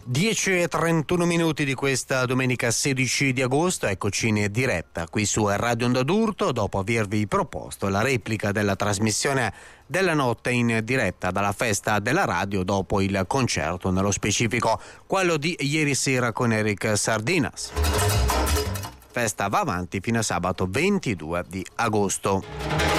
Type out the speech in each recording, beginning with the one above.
10:31 di questa domenica 16 di agosto, eccoci in diretta qui su Radio Onda d'Urto dopo avervi proposto la replica della trasmissione della notte in diretta dalla festa della radio dopo il concerto, nello specifico quello di ieri sera con Eric Sardinas. Festa va avanti fino a sabato 22 di agosto.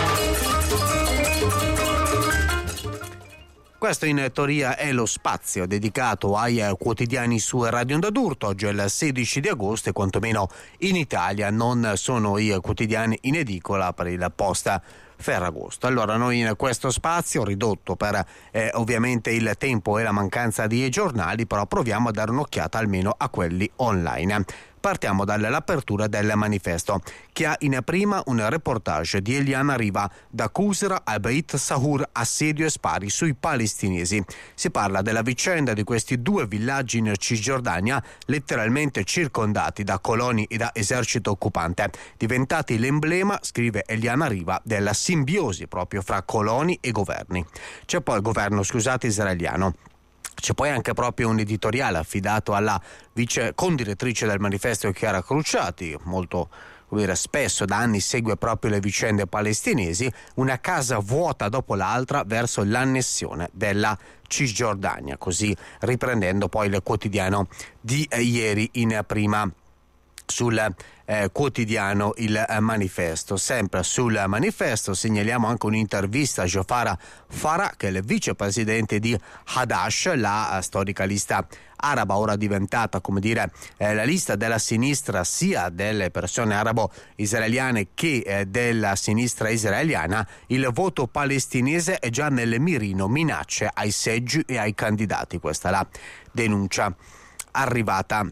Questo in teoria è lo spazio dedicato ai quotidiani su Radio Onda d'Urto. Oggi è il 16 di agosto e quantomeno in Italia non sono i quotidiani in edicola per il post Ferragosto. Allora noi in questo spazio ridotto per ovviamente il tempo e la mancanza di giornali, però proviamo a dare un'occhiata almeno a quelli online. Partiamo dall'apertura del manifesto, che ha in prima un reportage di Eliana Riva da Qusra a Beit Sahur, assedio e spari sui palestinesi. Si parla della vicenda di questi due villaggi in Cisgiordania, letteralmente circondati da coloni e da esercito occupante, diventati l'emblema, scrive Eliana Riva, della simbiosi proprio fra coloni e governi. C'è poi il governo, israeliano. C'è poi anche proprio un editoriale affidato alla vice condirettrice del manifesto Chiara Cruciati, molto spesso da anni segue proprio le vicende palestinesi, una casa vuota dopo l'altra verso l'annessione della Cisgiordania, così riprendendo poi il quotidiano di ieri in prima sul quotidiano Il Manifesto. Sempre sul Manifesto segnaliamo anche un'intervista a Jafar Farah, che è il vicepresidente di Hadash, la storica lista araba, ora diventata la lista della sinistra sia delle persone arabo-israeliane che della sinistra israeliana. Il voto palestinese è già nel mirino, minacce ai seggi e ai candidati. Questa è la denuncia arrivata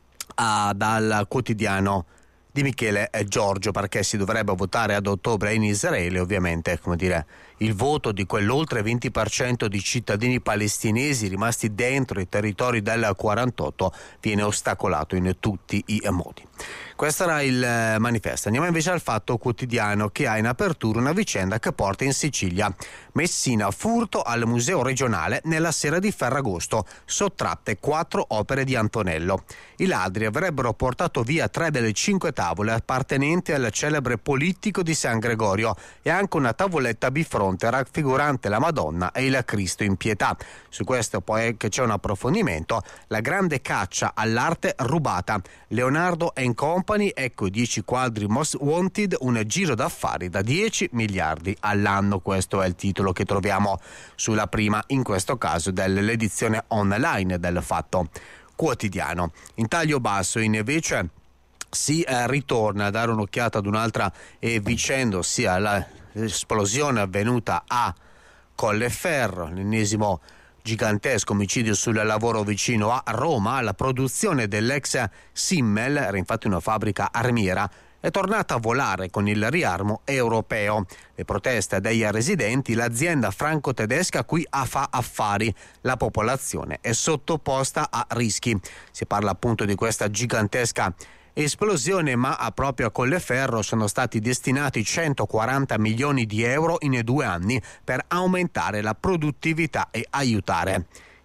dal quotidiano di Michele Giorgio, perché si dovrebbe votare ad ottobre in Israele. Ovviamente il voto di quell'oltre 20% di cittadini palestinesi rimasti dentro i territori del 48 viene ostacolato in tutti i modi. Questo era il manifesto. Andiamo invece al Fatto Quotidiano, che ha in apertura una vicenda che porta in Sicilia. Messina, furto al museo regionale nella sera di Ferragosto, sottratte 4 opere di Antonello. I ladri avrebbero portato via 3 delle 5 tavole appartenenti al celebre Polittico di San Gregorio e anche una tavoletta bifronte raffigurante la Madonna e il Cristo in pietà. Su questo poi che c'è un approfondimento, la grande caccia all'arte rubata. Leonardo & Company, ecco i 10 quadri most wanted, un giro d'affari da 10 miliardi all'anno. Questo è il titolo che troviamo sulla prima, in questo caso dell'edizione online del Fatto Quotidiano. In taglio basso invece si ritorna a dare un'occhiata ad un'altra vicenda, ossia l'esplosione avvenuta a Colleferro, l'ennesimo gigantesco omicidio sul lavoro vicino a Roma. La produzione dell'ex Simmel, era infatti una fabbrica armiera, è tornata a volare con il riarmo europeo. Le proteste dei residenti, l'azienda franco-tedesca qui fa affari, la popolazione è sottoposta a rischi. Si parla appunto di questa gigantesca esplosione, ma proprio a Colleferro sono stati destinati 140 milioni di euro in 2 anni per aumentare la produttività e aiutare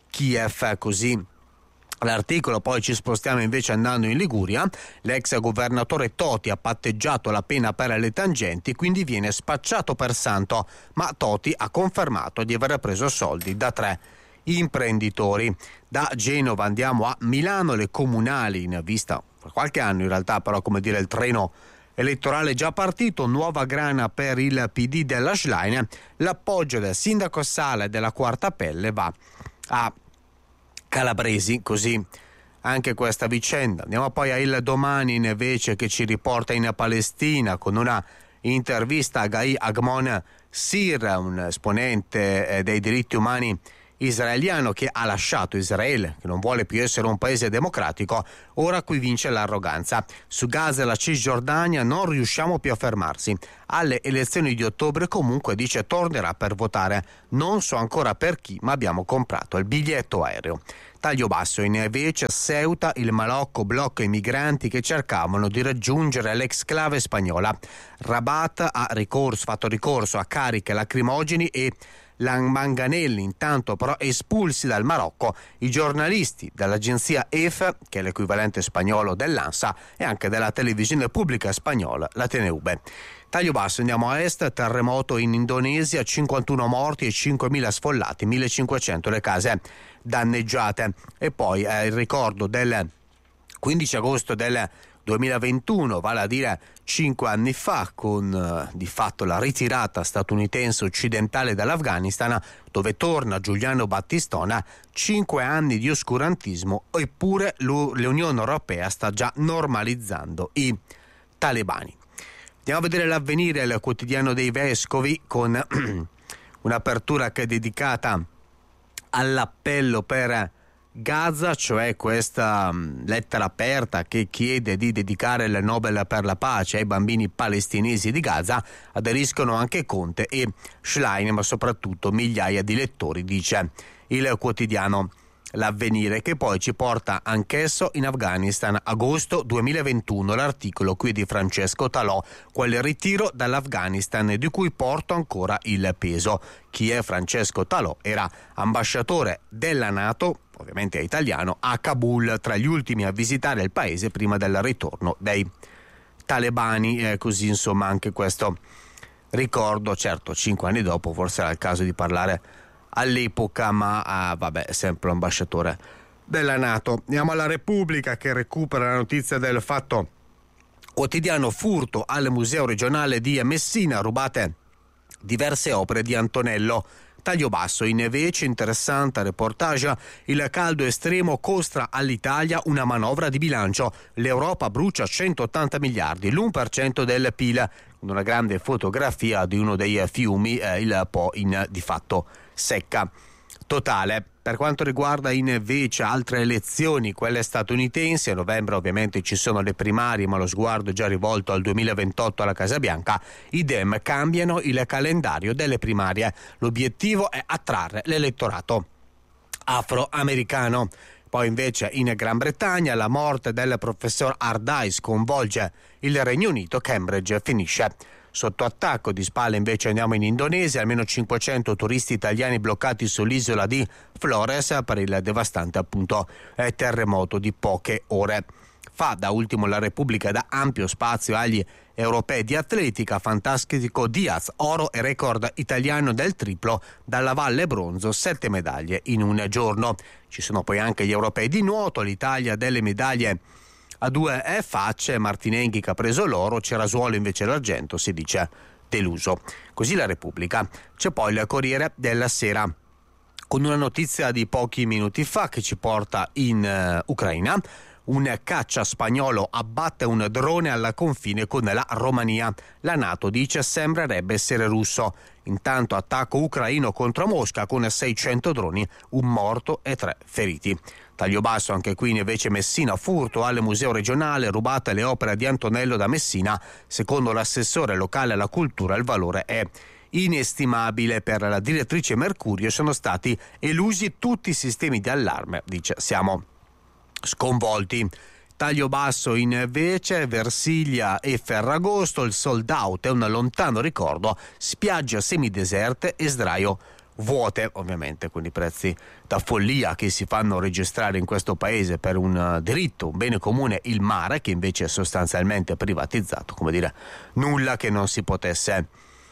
Kiev. Così l'articolo. Poi ci spostiamo invece andando in Liguria. L'ex governatore Toti ha patteggiato la pena per le tangenti, quindi viene spacciato per santo, ma Toti ha confermato di aver preso soldi da 3 imprenditori. Da Genova andiamo a Milano. Le comunali, in vista per qualche anno in realtà, però il treno elettorale è già partito, nuova grana per il PD della Schlein. L'appoggio del sindaco Sala e della Quarta Pelle va a Calabresi, così anche questa vicenda. Andiamo poi a Il Domani invece, che ci riporta in Palestina con una intervista a Gai Agmon Sir, un esponente dei diritti umani israeliano che ha lasciato Israele, che non vuole più essere un paese democratico. Ora qui vince l'arroganza. Su Gaza e la Cisgiordania non riusciamo più a fermarsi. Alle elezioni di ottobre comunque, dice, tornerà per votare. Non so ancora per chi, ma abbiamo comprato il biglietto aereo. Taglio basso invece Ceuta, il Marocco blocca i migranti che cercavano di raggiungere l'exclave spagnola. Rabat ha fatto ricorso a cariche lacrimogeni e manganelli, intanto però espulsi dal Marocco i giornalisti dell'agenzia EF, che è l'equivalente spagnolo dell'ANSA, e anche della televisione pubblica spagnola, la TNV. Taglio basso, andiamo a est, terremoto in Indonesia, 51 morti e 5.000 sfollati, 1.500 le case danneggiate. E poi il ricordo del 15 agosto del 2021, vale a dire 5 anni fa, con di fatto la ritirata statunitense occidentale dall'Afghanistan, dove torna Giuliano Battistona. 5 anni di oscurantismo, eppure l'Unione Europea sta già normalizzando i talebani. Andiamo a vedere l'Avvenire, il quotidiano dei vescovi, con un'apertura che è dedicata all'appello per Gaza, cioè questa lettera aperta che chiede di dedicare il Nobel per la pace ai bambini palestinesi di Gaza. Aderiscono anche Conte e Schlein, ma soprattutto migliaia di lettori, dice il quotidiano L'Avvenire, che poi ci porta anch'esso in Afghanistan, agosto 2021, l'articolo qui di Francesco Talò, quel ritiro dall'Afghanistan di cui porto ancora il peso. Chi è Francesco Talò? Era ambasciatore della NATO, ovviamente è italiano, a Kabul, tra gli ultimi a visitare il paese prima del ritorno dei talebani, così insomma anche questo ricordo. Certo, 5 anni dopo forse era il caso di parlare all'epoca, ma vabbè, sempre ambasciatore della NATO. Andiamo alla Repubblica, che recupera la notizia del Fatto Quotidiano: furto al Museo regionale di Messina, rubate diverse opere di Antonello. Taglio basso invece, interessante reportage, il caldo estremo costa all'Italia una manovra di bilancio, l'Europa brucia 180 miliardi, l'1% del PIL, con una grande fotografia di uno dei fiumi, il Po in di fatto secca totale. Per quanto riguarda invece altre elezioni, quelle statunitensi, a novembre ovviamente ci sono le primarie, ma lo sguardo è già rivolto al 2028 alla Casa Bianca. I Dem cambiano il calendario delle primarie. L'obiettivo è attrarre l'elettorato afroamericano. Poi invece in Gran Bretagna la morte del professor Ardai sconvolge il Regno Unito, Cambridge finisce sotto attacco. Di spalle invece andiamo in Indonesia, almeno 500 turisti italiani bloccati sull'isola di Flores per il devastante appunto terremoto di poche ore fa. Da ultimo la Repubblica dà ampio spazio agli europei di atletica, fantastico Diaz, oro e record italiano del triplo, dalla Valle bronzo, 7 medaglie in un giorno. Ci sono poi anche gli europei di nuoto, l'Italia delle medaglie a due facce, Martinenghi che ha preso l'oro, Cerasuolo invece l'argento, si dice deluso. Così la Repubblica. C'è poi il Corriere della Sera, con una notizia di pochi minuti fa che ci porta in Ucraina. Un caccia spagnolo abbatte un drone alla confine con la Romania. La NATO dice sembrerebbe essere russo. Intanto attacco ucraino contro Mosca con 600 droni, un morto e 3 feriti. Taglio basso anche qui invece Messina, furto al museo regionale, rubate le opere di Antonello da Messina. Secondo l'assessore locale alla cultura il valore è inestimabile. Per la direttrice Mercurio sono stati elusi tutti i sistemi di allarme, dice siamo sconvolti. Taglio basso invece Versiglia e Ferragosto, il sold out è un lontano ricordo, spiagge semideserte e sdraio vuote, ovviamente con i prezzi da follia che si fanno registrare in questo paese per un diritto, un bene comune, il mare, che invece è sostanzialmente privatizzato, come dire, nulla che non si potesse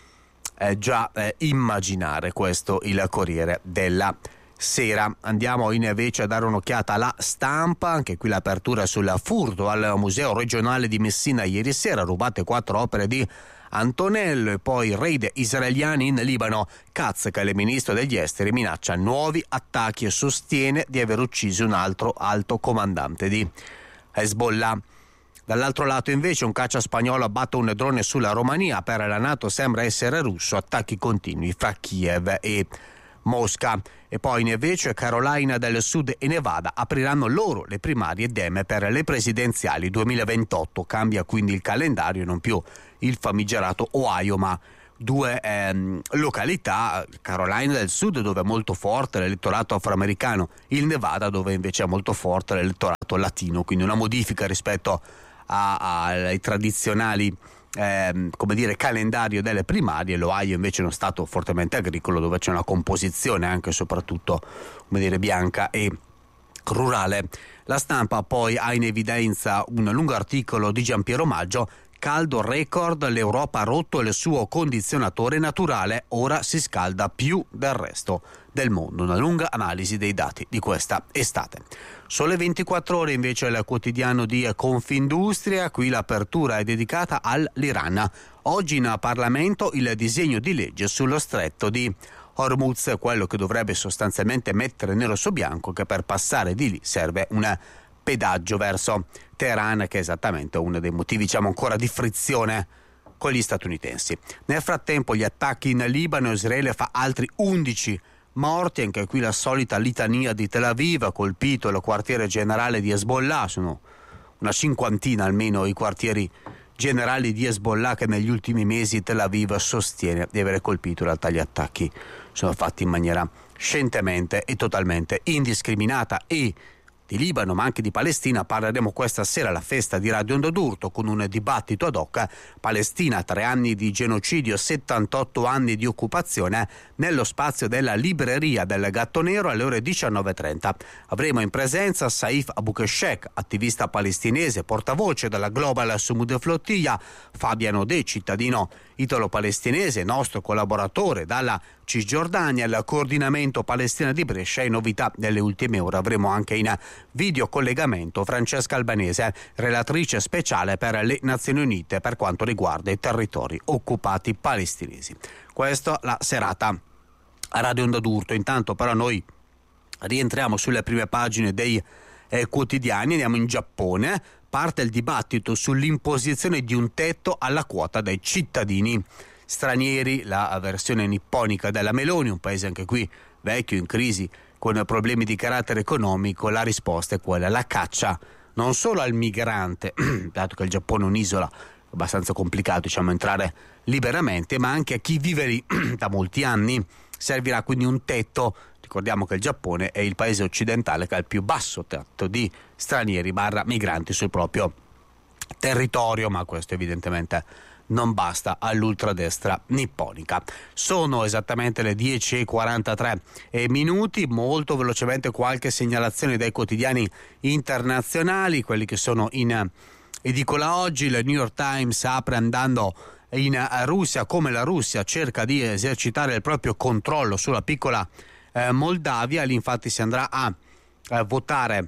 già immaginare. Questo il Corriere della Sera. Andiamo invece a dare un'occhiata alla Stampa, anche qui l'apertura sul furto al museo regionale di Messina ieri sera, rubate 4 opere di Antonello. E poi raid israeliani in Libano, Katz, che è il ministro degli esteri, minaccia nuovi attacchi e sostiene di aver ucciso un altro alto comandante di Hezbollah. Dall'altro lato invece un caccia spagnolo abbatte un drone sulla Romania, per la NATO sembra essere russo, attacchi continui fra Kiev e Mosca. E poi invece Carolina del Sud e Nevada apriranno loro le primarie Dem per le presidenziali 2028. Cambia quindi il calendario, non più il famigerato Ohio ma due località, Carolina del Sud dove è molto forte l'elettorato afroamericano, il Nevada dove invece è molto forte l'elettorato latino, quindi una modifica rispetto ai tradizionali calendario delle primarie. L'Ohio invece è uno stato fortemente agricolo dove c'è una composizione anche e soprattutto bianca e rurale. La Stampa poi ha in evidenza un lungo articolo di Giampiero Maggio: caldo record, l'Europa ha rotto il suo condizionatore naturale, ora si scalda più del resto del mondo. Una lunga analisi dei dati di questa estate. Sole 24 ore invece il quotidiano di Confindustria, qui l'apertura è dedicata all'Iran. Oggi in Parlamento il disegno di legge sullo stretto di Hormuz, quello che dovrebbe sostanzialmente mettere nero su bianco che per passare di lì serve un pedaggio verso Teheran, che è esattamente uno dei motivi ancora di frizione con gli statunitensi. Nel frattempo gli attacchi in Libano, Israele fa altri 11 morti, anche qui la solita litania di Tel Aviv, ha colpito il quartiere generale di Hezbollah, sono una cinquantina almeno i quartieri generali di Hezbollah che negli ultimi mesi Tel Aviv sostiene di avere colpito. In realtà gli attacchi sono fatti in maniera scientemente e totalmente indiscriminata. E di Libano ma anche di Palestina parleremo questa sera alla festa di Radio Onda d'Urto con un dibattito ad hoc. Palestina, 3 anni di genocidio, 78 anni di occupazione, nello spazio della libreria del Gatto Nero alle ore 19.30. Avremo in presenza Saif Aboukeshek, attivista palestinese, portavoce della Global Sumud Flotilla, Fabiano De, cittadino italo-palestinese, nostro collaboratore dalla Cisgiordania, il coordinamento Palestina di Brescia. E novità delle ultime ore avremo anche in video collegamento Francesca Albanese, relatrice speciale per le Nazioni Unite per quanto riguarda i territori occupati palestinesi. Questa la serata a Radio Onda d'Urto. Intanto però noi rientriamo sulle prime pagine dei quotidiani, andiamo in Giappone. Parte il dibattito sull'imposizione di un tetto alla quota dei cittadini stranieri, la versione nipponica della Meloni, un paese anche qui vecchio, in crisi, con problemi di carattere economico. La risposta è quella: la caccia non solo al migrante, dato che il Giappone è un'isola abbastanza complicato entrare liberamente, ma anche a chi vive lì da molti anni. Servirà quindi un tetto. Ricordiamo che il Giappone è il paese occidentale che ha il più basso tetto di stranieri / migranti sul proprio territorio, ma questo evidentemente non basta all'ultradestra nipponica. Sono esattamente le 10:43 minuti. Molto velocemente qualche segnalazione dai quotidiani internazionali, quelli che sono in edicola oggi. Il New York Times apre andando in Russia, come la Russia cerca di esercitare il proprio controllo sulla piccola Moldavia. Lì infatti si andrà a votare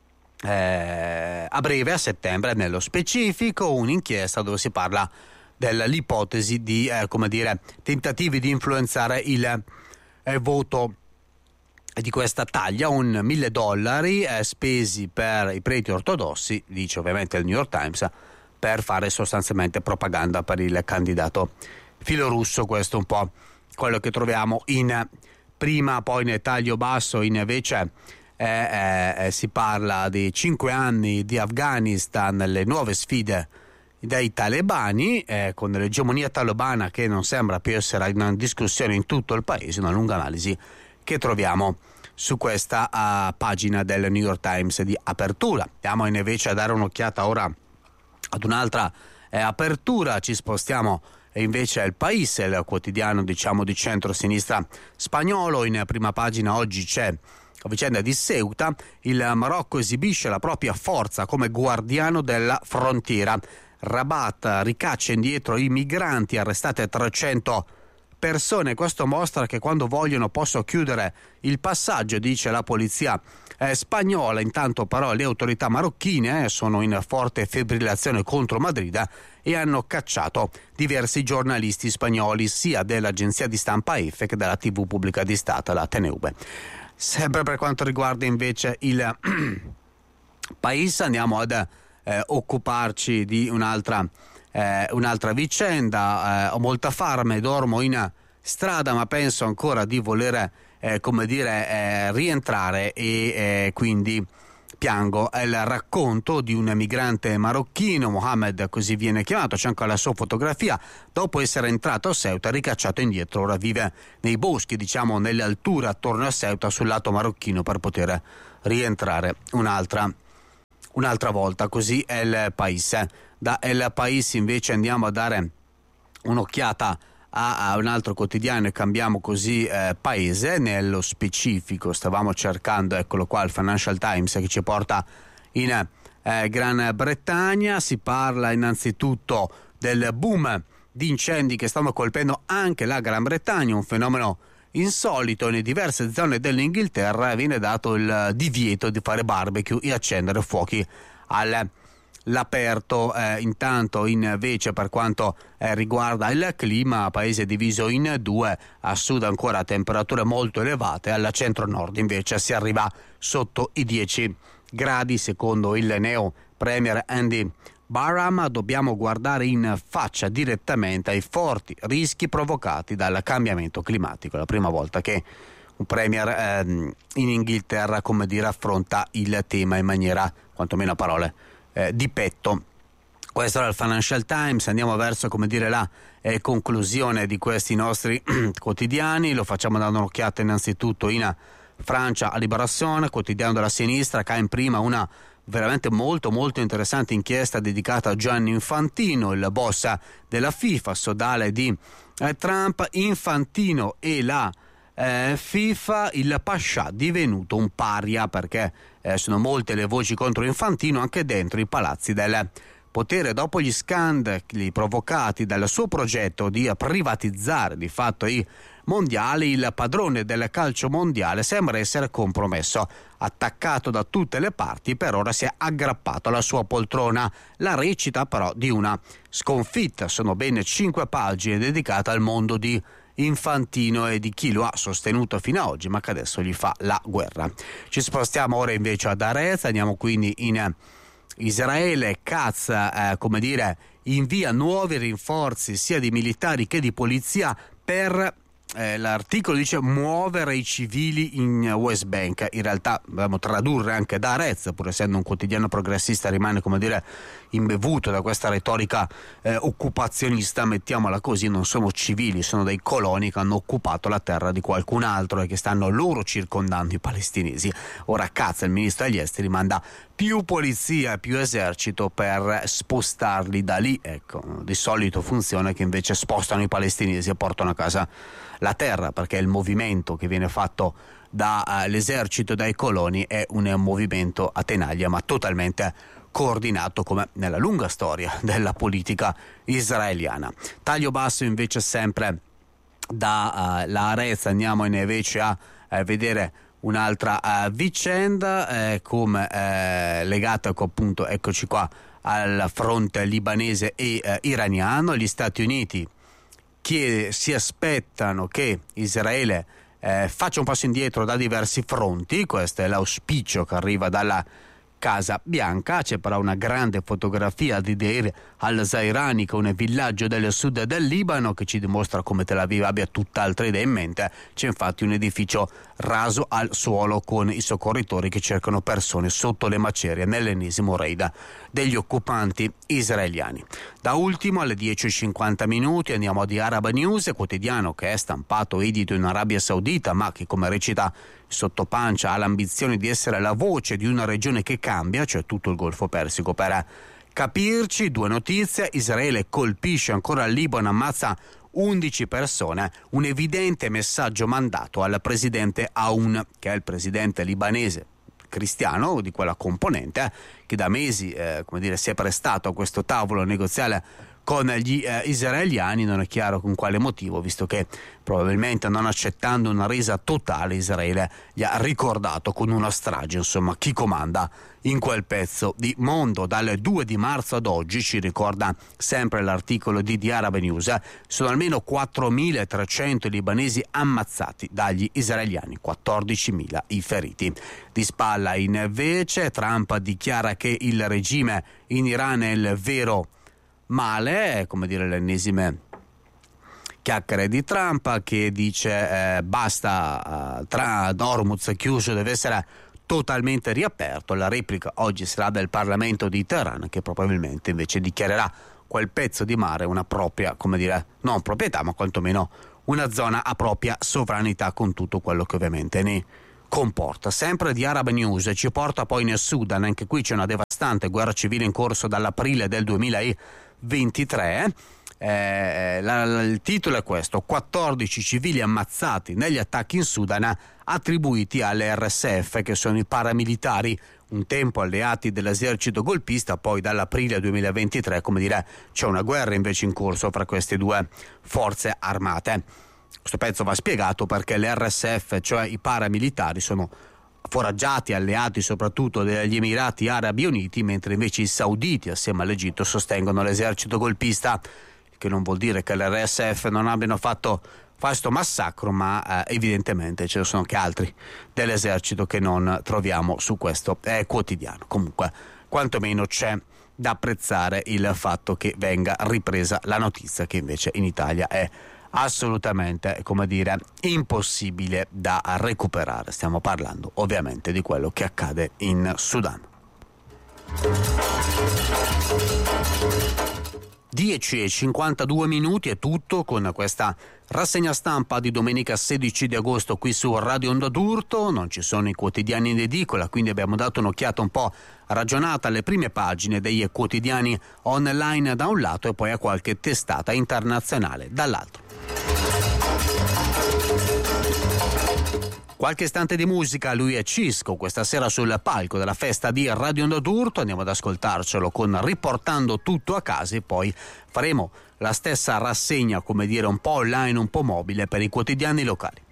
a breve, a settembre, nello specifico un'inchiesta dove si parla dell'ipotesi di tentativi di influenzare il voto di questa taglia. $1.000 spesi per i preti ortodossi, dice ovviamente il New York Times, per fare sostanzialmente propaganda per il candidato filorusso. Questo è un po' quello che troviamo in prima. Poi nel taglio basso invece si parla di 5 anni di Afghanistan, le nuove sfide dei talebani, con l'egemonia talebana che non sembra più essere in discussione in tutto il paese. Una lunga analisi che troviamo su questa pagina del New York Times di apertura. Andiamo invece a dare un'occhiata ora ad un'altra apertura. Ci spostiamo invece al País, il quotidiano di centro-sinistra spagnolo. In prima pagina oggi c'è la vicenda di Ceuta. Il Marocco esibisce la propria forza come guardiano della frontiera. Rabat ricaccia indietro i migranti, arrestate 300 persone. Questo mostra che quando vogliono possono chiudere il passaggio, dice la polizia spagnola. Intanto però le autorità marocchine sono in forte fibrillazione contro Madrid e hanno cacciato diversi giornalisti spagnoli, sia dell'agenzia di stampa EFE che della TV pubblica di Stato, la TNV. Sempre per quanto riguarda invece il País, andiamo ad occuparci di un'altra vicenda. Ho molta fame, dormo in strada, ma penso ancora di voler rientrare e quindi piango. È il racconto di un migrante marocchino, Mohamed così viene chiamato, c'è anche la sua fotografia, dopo essere entrato a Ceuta, ricacciato indietro, ora vive nei boschi, diciamo nelle alture attorno a Ceuta sul lato marocchino per poter rientrare un'altra volta. Così è il País. Da El País invece andiamo a dare un'occhiata a un altro quotidiano e cambiamo così paese. Nello specifico stavamo cercando, eccolo qua, il Financial Times, che ci porta in Gran Bretagna. Si parla innanzitutto del boom di incendi che stanno colpendo anche la Gran Bretagna, un fenomeno insolito. In diverse zone dell'Inghilterra viene dato il divieto di fare barbecue e accendere fuochi all'aperto. Intanto invece per quanto riguarda il clima, paese diviso in due: a sud ancora temperature molto elevate, al centro-nord invece si arriva sotto i 10 gradi. Secondo il neo premier Andy Barham dobbiamo guardare in faccia direttamente ai forti rischi provocati dal cambiamento climatico. È la prima volta che un premier in Inghilterra, come dire, affronta il tema in maniera, quantomeno a parole, di petto. Questo era il Financial Times. Andiamo verso, come dire, la conclusione di questi nostri quotidiani. Lo facciamo dando un'occhiata innanzitutto in Francia a Libération, quotidiano della sinistra, che ha in prima una veramente molto interessante inchiesta dedicata a Gianni Infantino, il boss della FIFA, sodale di Trump. Infantino e la FIFA, il Pascià divenuto un paria, perché sono molte le voci contro Infantino anche dentro i palazzi del potere. Dopo gli scandali provocati dal suo progetto di privatizzare di fatto i mondiali, il padrone del calcio mondiale sembra essere compromesso. Attaccato da tutte le parti, per ora si è aggrappato alla sua poltrona. La recita però di una sconfitta. Sono ben 5 pagine dedicate al mondo di Infantino e di chi lo ha sostenuto fino ad oggi, ma che adesso gli fa la guerra. Ci spostiamo ora invece ad Arez, andiamo quindi in Israele. Katz, come dire, invia nuovi rinforzi sia di militari che di polizia per l'articolo dice muovere i civili in West Bank. In realtà dobbiamo tradurre anche da Arez, pur essendo un quotidiano progressista, rimane, come dire, imbevuto da questa retorica occupazionista, mettiamola così. Non sono civili, sono dei coloni che hanno occupato la terra di qualcun altro e che stanno loro circondando i palestinesi. Ora Katz, il ministro degli esteri, manda più polizia e più esercito per spostarli da lì. Ecco, di solito funziona che invece spostano i palestinesi e portano a casa la terra, perché il movimento che viene fatto dall'esercito e dai coloni è un movimento a tenaglia, ma totalmente coordinato, come nella lunga storia della politica israeliana. Taglio basso invece sempre da Arez, andiamo invece a vedere un'altra vicenda come legata, appunto, eccoci qua, al fronte libanese e iraniano. Gli Stati Uniti che si aspettano che Israele faccia un passo indietro da diversi fronti. Questo è l'auspicio che arriva dalla Casa Bianca. C'è però una grande fotografia di Deir al-Zairani, che è un villaggio del sud del Libano, che ci dimostra come Tel Aviv abbia tutt'altre idee in mente. C'è infatti un edificio raso al suolo con i soccorritori che cercano persone sotto le macerie nell'ennesimo raid degli occupanti israeliani. Da ultimo, alle 10:50 andiamo di Arab News, quotidiano che è stampato edito in Arabia Saudita, ma che, come recita sottopancia, ha l'ambizione di essere la voce di una regione che cambia, cioè tutto il Golfo Persico. Per capirci, 2 notizie: Israele colpisce ancora il Libano, ammazza 11 persone, un evidente messaggio mandato al presidente Aoun, che è il presidente libanese cristiano di quella componente che da mesi si è prestato a questo tavolo negoziale con gli israeliani. Non è chiaro con quale motivo, visto che probabilmente, non accettando una resa totale, Israele gli ha ricordato con una strage, insomma, chi comanda in quel pezzo di mondo. Dal 2 di marzo ad oggi, ci ricorda sempre l'articolo di Arab News, sono almeno 4.300 libanesi ammazzati dagli israeliani, 14.000 i feriti. Di spalla invece Trump dichiara che il regime in Iran è il vero male, come dire, le ennesime chiacchiere di Trump, che dice basta Hormuz chiuso, deve essere totalmente riaperto. La replica oggi sarà del Parlamento di Teheran, che probabilmente invece dichiarerà quel pezzo di mare una propria, come dire, non proprietà, ma quantomeno una zona a propria sovranità, con tutto quello che ovviamente ne comporta. Sempre di Arab News ci porta poi nel Sudan. Anche qui c'è una devastante guerra civile in corso dall'aprile del 2023. Il titolo è questo: 14 civili ammazzati negli attacchi in Sudan attribuiti alle RSF, che sono i paramilitari un tempo alleati dell'esercito golpista. Poi dall'aprile 2023, come dire, c'è una guerra invece in corso fra queste due forze armate. Questo pezzo va spiegato perché le RSF, cioè i paramilitari, sono foraggiati, alleati soprattutto degli Emirati Arabi Uniti, mentre invece i sauditi assieme all'Egitto sostengono l'esercito golpista, che non vuol dire che le RSF non abbiano fatto questo massacro, ma evidentemente ce ne sono anche altri dell'esercito che non troviamo su questo quotidiano. Comunque, quantomeno c'è da apprezzare il fatto che venga ripresa la notizia, che invece in Italia è assolutamente, come dire, impossibile da recuperare. Stiamo parlando ovviamente di quello che accade in Sudan. 10:52 è tutto con questa rassegna stampa di domenica 16 di agosto qui su Radio Onda d'Urto. Non ci sono i quotidiani in edicola, quindi abbiamo dato un'occhiata un po' ragionata alle prime pagine dei quotidiani online da un lato e poi a qualche testata internazionale dall'altro. Qualche istante di musica, lui è Cisco, questa sera sul palco della festa di Radio Onda d'Urto. Andiamo ad ascoltarcelo con Riportando tutto a casa e poi faremo la stessa rassegna, come dire, un po' online, un po' mobile per i quotidiani locali.